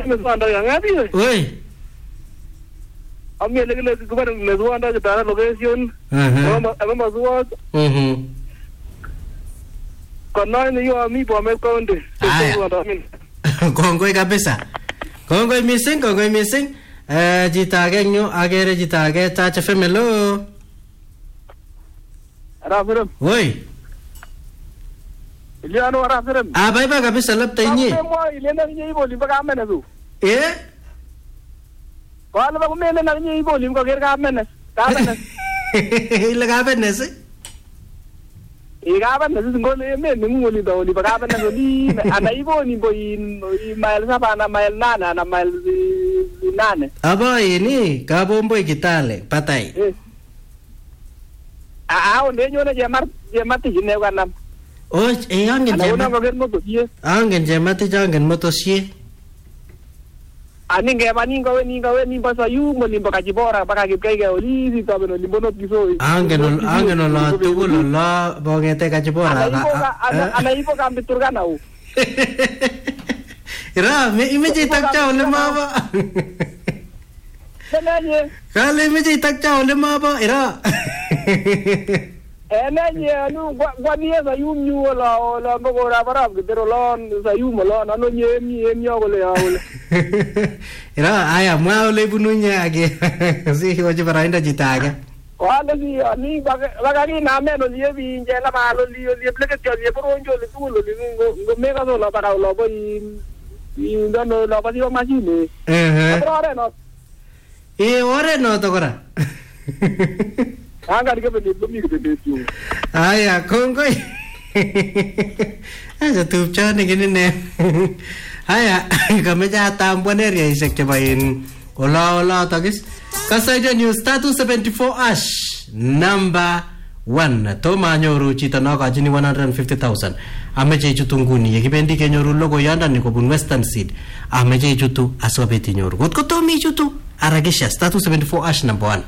Meswanda ngati. Oi. Ami le kubar Meswanda jatara location. Ama Maswat. Kana ni yo ami Bomet County. Kongoi kabisa. Kongoi missing. Chito age eng yu agere chito age Touch FM. Hello. Rafiram. Oi. Iliano Rafiram. Bye kabisa lapta inyi. Mo ilena nyi boli baka mena tu. Wala ba kumena na nyi boli ko ger ka mena. Ka mena. Ile ka mena se. Ika mena ngole me ngoli ba oli baka mena ngoli ana ibo ni boy mile saba na mile nana na mile nane. Aba ini ka bomboy Kitale patay. Onde nyone jemati jine kanam. Oh, angen jemati. Angen jemati jangan motosie. Ani ngebani ngawe ni basa yu molimba kajibora baka kipkai oli si tabe no limbonot kiso. Angen la tugul la bongete kajibora. Ana ipo kambitur kana u. Ira imeji takcha ole maba. Senanye. Kale imeji takcha ole maba ira. Enanye anu gwani sa yumyu la mbogora barab pero lon sa yumolo anu nyemi ogole awole. Ira aya mwaole bununya age. Si hoje barainda jitaga. Wala si ani bagagi name no liebi njela malo lio liebleke tio liebronjo le tulo ngo mega so la para lo boy no la pasio machine. Ore no. Ore no tokora. Angari ke beli bumi ke betu. Aya kongoi. Asa tupcha ne gini ne. Aya kameja tambone ria isek cobain. Ola tagis. Kasaja news status 74 ash number 1. Toma nyoru chita na kajini 150,000. Ameche chutu nguni yekibendi kenyoru logo yanda ni kobun Western Seed. Ameche chutu asobeti nyoru. Kotko tomi chutu aragisha status 74 ash number 1.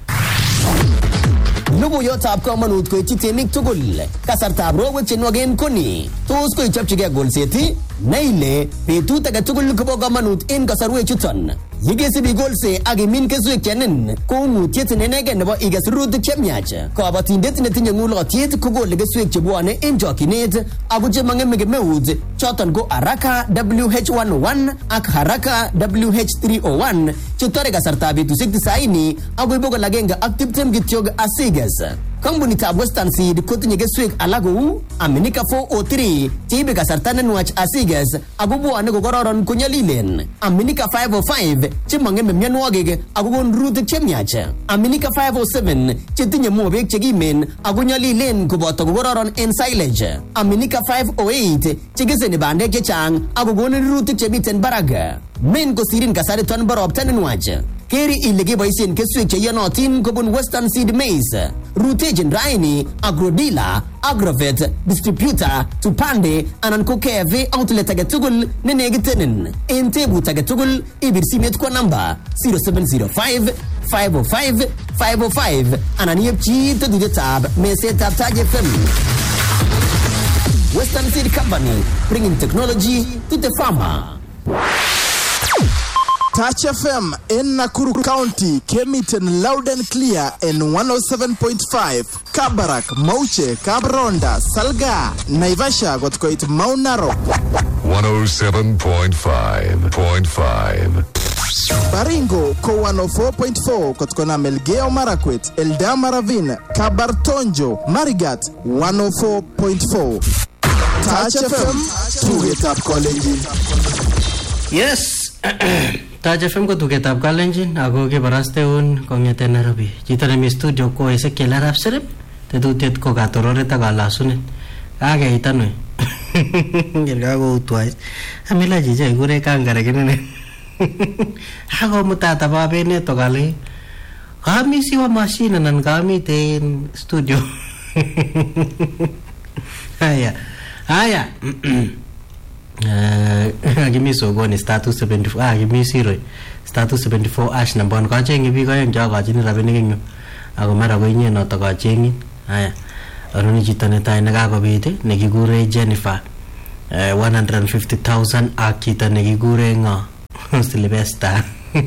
Logoiyotab komonut koityi temik tugul. Kasartab rowek chenwogen koni. Tos koichopchigei golset na ile betut age tugul kobo komonut en kasarwek chuton. Yekesibi golse ak imin keswek chenin ko ngutiet nenegen nebo iges rurutik chemiach. Kabatindet netinye ng'ulotyet kokole keswek chebwone en chokyinet ako chemang'eme kemeut choton ko Haraka WH101 ak Haraka WH301 chetore kasartab betusiek 90 akoi 120 kityok asiges. Kampunitab Western Seed kotinye keswek alak kou Aminika 403 cheibe kasarta nenwach asiges ako bwone kokororon konyolilen. Aminika 505 chemang'eme mionwogik ako kon rurutik chemiach. Aminika 507 chetinye mobek chekimen ako nyolilen koboto kokororon en silage. Aminika 508 chekeseni bandek chechang ako konin rurutik chemiten barak. Men kosirin kasariton bo ropta nenwach. Keri ile keboisien keswek cheyonotin kobun Western Seed Maize. Rutechin raini Agrodila, Agrovet, Distributor, Tupande anan ko KFA outlet age tugul nenekitenin. En tebut age tugul ibir simet kwa namba 0705 505 505 anan yepchi tetutetab mesetab Taj FM. Western Seed Company, bringing technology to the farmer. Touch FM in Nakuru County came it in loud and clear in 107.5. Kabarak, Mauche, Kabronda, Salga, Naivasha got quite Mount Narok. 107.5. Baringo ko 104.4 kotkona Melgeo Marakwet, Eldama Ravine, Kabartonjo, Marigat 104.4. Touch FM, tugetap college. Yes. Touch FM ko tugetap kalenjin ako kibarasteun kongeten Nairobi. Chito nemi studio ko Ezekiel Arap Serep tetutiet ko katororet ak kalasunet. Kakeitan we. Ngirkago twice. Amila chiche kure kangare kinene. Ako mutata pa benet to kali. Kami siwa machine nan kami ten studio. Haya. Gimi sogoni status 74 gimi siro status 74 ash number 1 kachengi bi koyeng jaga chini rabinik eng ako mara ko inye noto kachengi. Haya aruni chito netai nekakobit nekikure Jennifer 150,000 ak chito nekikure ngo Sylvester.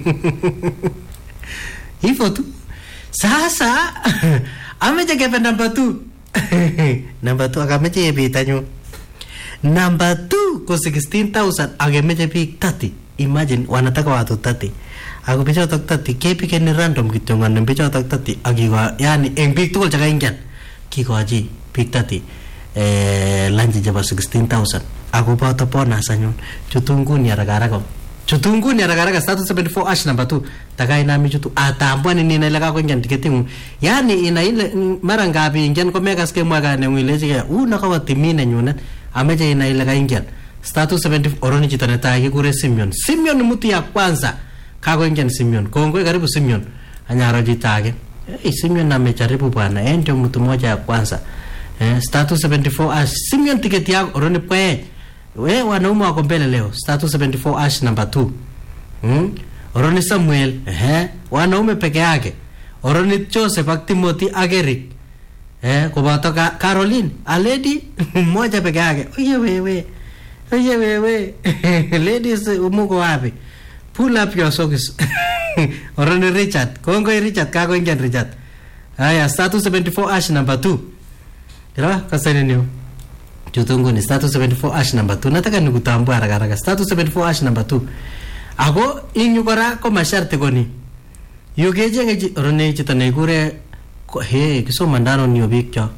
Hivyo tu. Sasa ameje kepe number 2. Number 2 akameje yebitanyo. Number 2 ko 16,000 agemeje big 30. Imagine wanataka watu 30. Ako bichotok 30 kepike ni random kityo ngane bichotok 30 akiwa yani eng big tugul chakaingen kikochi big 30 lunch jaba 16,000 ako boto bonus anyun chutunguni haraka status 74 ash number 2 takai nami chutu atambwani nina ile kako ingen tiketingu yani ina ile mara ngapi ingen ko megas ke mwaga ne ngile chike nakawa timine nyunet ameje ina ile ka ingen status 74 oroni chito netai kikure Simeon mutu ya kwanza kako ingen Simeon kongoi karibu Simeon anyaro jitake Simeon amejaribu bwana ndio mtu mmoja ya kwanza status 74 ash Simeon tiketi yako oroni pwe we wanaume wako mbele leo status 74 ash number 2 oroni Samuel wanaume peke yake oroni Joseph ak Timothy ak Eric kubato Caroline aledi mmoja peke yake oye wewe ladies umuko wapi pull up your socks oroni Richard kongoi Richard kako ingen Richard haya status 74 ash number 2 kira kaseni niyo chutungu ni status 74 ash number 2 nataka nikutambua haraka status 74 ash number 2 ako inyu kora ko masharti koni yugeje orone chito nekure kisoma ndano ni obikcho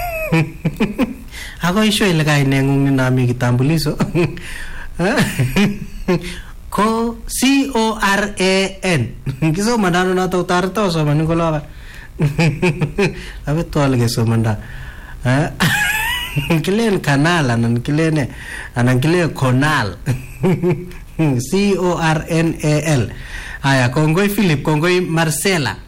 ako isho ile kaine ngung na mi kitambulizo ko CORAN kisoma ndano na to tarto so maningologa abeto alge soma nda kilen kanal anan kilene anan kile konal CORNAL haya kongoi Philip kongoi Marcela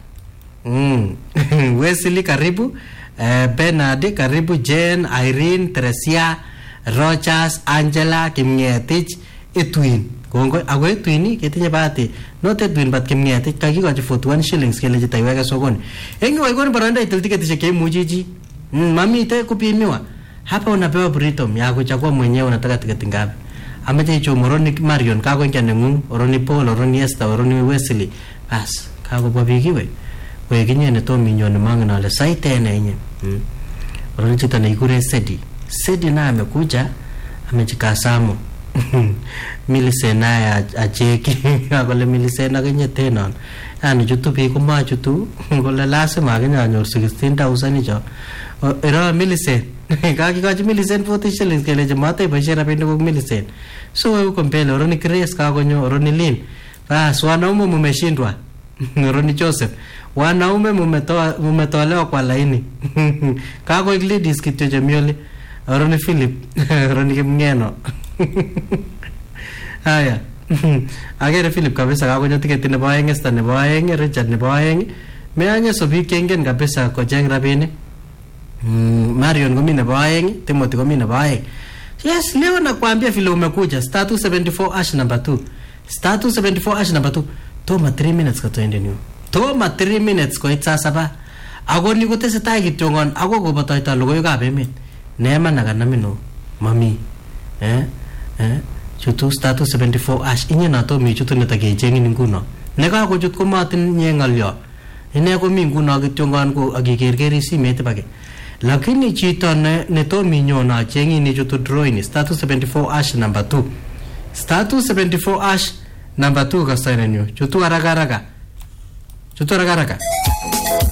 Wesley karibu Bernard karibu Jane Irene Teresia Rogers Angela Kimngetich Etwin kongoi agwe Etwin ketinye bahati not Etwin but Kimngetich kakikochi 41 shillings kele jitaiweka sokoni engi waikoni baranda itiltiketi cheke mujiji mami ite kupimiwa hapa unapewa Britom ya kuchagua mwenyewe unataka tiketi ngapi ameje hicho moroni Marion kako ngene ngung oroni Paul oroni Esther oroni Wesley bas kako babikiwe we kinyene to minyoni mangana ale saitene yenye oroni chita na ikure Sedi na amekuja amejikasamo milisena ya ajeki akole milisena kenye tena yani jutu bi kuma jutu ngole lazima kenya nyor 16,000 hicho era milisen kakikochi milisen 40 shillings kele jamata ibashia rapendo kwa milisen so wewe uko mbele oroni Grace kakonyo oroni Lin bas wanaume mmeshindwa oroni Joseph wanaume mmetolewa kwa laini kako ladies kitu jamiole oroni Philip oroni Kimngeno haya agere Philip kabisa kakonyo tiketi nebo aeng Esther nebo aeng Richard nebo aeng meanye sobi kengen kabisa ko jeng rabinik Marion komi nebo aeng Timothy komi nebo aeng yes leo nakwambia vile umekuja status 74 ash number 2 status 74 ash number 2 toma 3 minutes ka tuende niyo toma 3 minutes ko itsa saba ako ni kotese tai kityongon ako kobotoita logoiwekab emet neema nakanamino mami chutu status 74 ash inye nato mi chutu netakechengin nguno nekakochut komatin nye ngalyo ine komi nguno kityongon ko akikerkeri simet bake lakini chito ne to minyona chengi ni chutu drawing status 74 ash number 2 status 74 ash number 2 kasaina nyo chutu haraka